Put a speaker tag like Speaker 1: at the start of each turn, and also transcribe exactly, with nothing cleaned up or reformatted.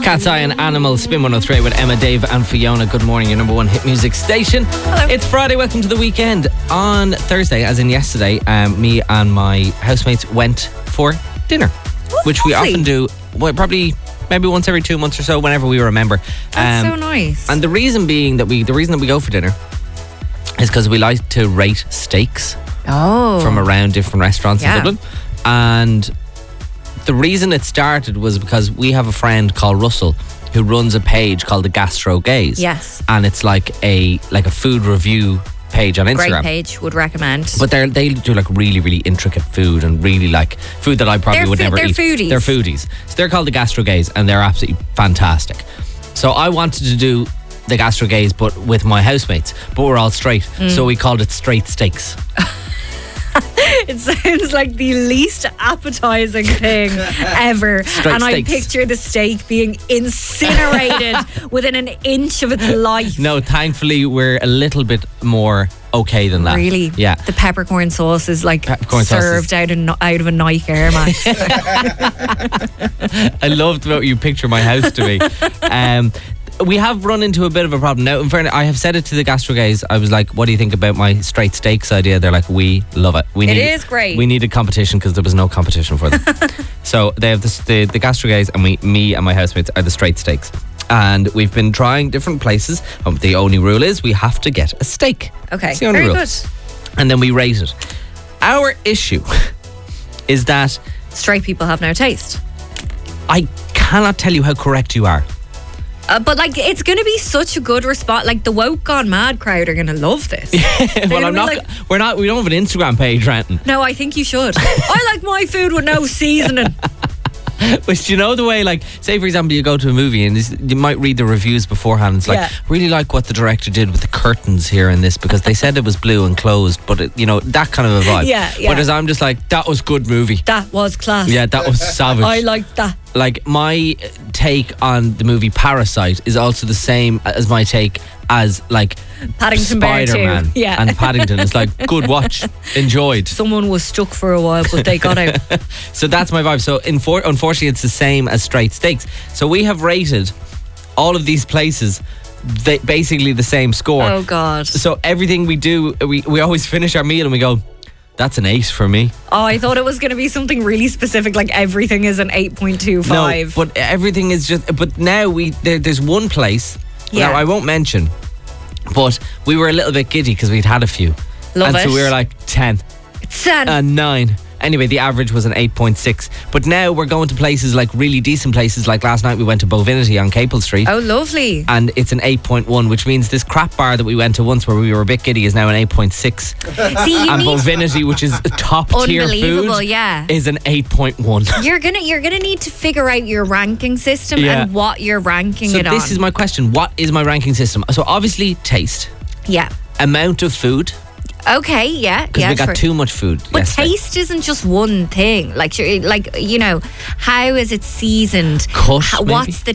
Speaker 1: Cat's Eye and Animal, Spin one oh three with Emma, Dave and Fiona. Good morning, your number one hit music station.
Speaker 2: Hello.
Speaker 1: It's Friday, welcome to the weekend. On Thursday, as in yesterday, um, me and my housemates went for dinner,
Speaker 2: Oh,
Speaker 1: which we
Speaker 2: lovely.
Speaker 1: often do, well, probably maybe once every two months or so, whenever we remember.
Speaker 2: That's
Speaker 1: Um,
Speaker 2: so nice.
Speaker 1: And the reason being that we, the reason that we go for dinner is because we like to rate steaks
Speaker 2: oh.
Speaker 1: from around different restaurants
Speaker 2: Yeah.
Speaker 1: in Dublin. And the reason it started was because we have a friend called Russell who runs a page called the Gastro Gaze.
Speaker 2: Yes.
Speaker 1: And it's like a like a food review page on Instagram.
Speaker 2: Great page, would recommend.
Speaker 1: But they they do like really, really intricate food and really like food that I probably
Speaker 2: They're
Speaker 1: would
Speaker 2: fo-
Speaker 1: never
Speaker 2: they're
Speaker 1: eat.
Speaker 2: foodies.
Speaker 1: They're foodies. So they're called the Gastro Gaze and they're absolutely fantastic. So I wanted to do the Gastro Gaze but with my housemates, but we're all straight.
Speaker 2: Mm.
Speaker 1: So we called it Straight Steaks.
Speaker 2: It sounds like the least appetizing thing ever.
Speaker 1: Straight
Speaker 2: and
Speaker 1: steaks.
Speaker 2: I picture the steak being incinerated within an inch of its life.
Speaker 1: No, thankfully we're a little bit more okay than that.
Speaker 2: Really?
Speaker 1: Yeah.
Speaker 2: The peppercorn sauce is like
Speaker 1: Peppercorn sauce
Speaker 2: served out, of, out of a Nike Air Max.
Speaker 1: I loved what you picture my house to be. Um, we have run into a bit of a problem. Now, in fairness, I have said it to the Gastro Gaze. I was like, what do you think about my straight steaks idea? They're like, we love it. We
Speaker 2: It
Speaker 1: need,
Speaker 2: is great.
Speaker 1: We needed competition because there was no competition for them. So they have this, the, the Gastro Gaze and we, me and my housemates are the straight steaks. And we've been trying different places. Um, the only rule is we have to get a steak.
Speaker 2: Okay,
Speaker 1: It's the only
Speaker 2: very
Speaker 1: rule.
Speaker 2: good.
Speaker 1: And then we rate it. Our issue is that
Speaker 2: Straight people have no taste.
Speaker 1: I cannot tell you how correct you are.
Speaker 2: Uh, but like, it's going to be such a good response. Like, the woke gone mad crowd are going to love this.
Speaker 1: well,
Speaker 2: gonna
Speaker 1: I'm
Speaker 2: be
Speaker 1: not.
Speaker 2: like-
Speaker 1: we're not. We don't have an Instagram page, Renton.
Speaker 2: No, I think you should. I like my food with no seasoning.
Speaker 1: But you know the way, like, say for example, you go to a movie and this, you might read the reviews beforehand. It's like,
Speaker 2: Yeah.
Speaker 1: really like what the director did with the curtains here in this because they said it was blue and closed, but it, you know that kind of a vibe.
Speaker 2: Yeah, yeah.
Speaker 1: Whereas I'm just like, that was good movie.
Speaker 2: That was class.
Speaker 1: Yeah, that was savage.
Speaker 2: I like that.
Speaker 1: Like my take on the movie Parasite is also the same as my take as like
Speaker 2: Paddington Bear too.
Speaker 1: Spider-Man
Speaker 2: Yeah.
Speaker 1: and Paddington. It's like, good watch, enjoyed.
Speaker 2: Someone was stuck for a while, but they got out.
Speaker 1: So that's my vibe. So infor- unfortunately, it's the same as straight steaks. So we have rated all of these places they, basically the same score.
Speaker 2: Oh, God.
Speaker 1: So everything we do, we, we always finish our meal and we go, that's an eight for me.
Speaker 2: Oh, I thought it was going to be something really specific, like everything is an eight point two five.
Speaker 1: No, but everything is just. But now we there, there's one place.
Speaker 2: Yeah.
Speaker 1: Now I won't mention, but we were a little bit giddy because we'd had a few.
Speaker 2: Love
Speaker 1: and
Speaker 2: it.
Speaker 1: so we were like ten,
Speaker 2: It's ten.
Speaker 1: a nine. Anyway, the average was an eight point six. But now we're going to places like really decent places. Like last night we went to Bovinity on Capel Street.
Speaker 2: Oh, lovely.
Speaker 1: And it's an eight point one, which means this crap bar that we went to once where we were a bit giddy is now an eight point six.
Speaker 2: See, you
Speaker 1: And
Speaker 2: need
Speaker 1: Bovinity, which is top tier
Speaker 2: unbelievable,
Speaker 1: food,
Speaker 2: yeah.
Speaker 1: is an eight point one.
Speaker 2: You're gonna you're gonna need to figure out your ranking system
Speaker 1: Yeah.
Speaker 2: and what you're ranking
Speaker 1: So
Speaker 2: it on.
Speaker 1: this is my question. What is my ranking system? So obviously taste,
Speaker 2: yeah.
Speaker 1: amount of food,
Speaker 2: Okay, yeah,
Speaker 1: because
Speaker 2: yeah.
Speaker 1: we got
Speaker 2: sure.
Speaker 1: too much food
Speaker 2: But
Speaker 1: yesterday.
Speaker 2: taste isn't just one thing. Like, you're- like you know, how is it seasoned?
Speaker 1: Cut,
Speaker 2: How-
Speaker 1: maybe?
Speaker 2: what's the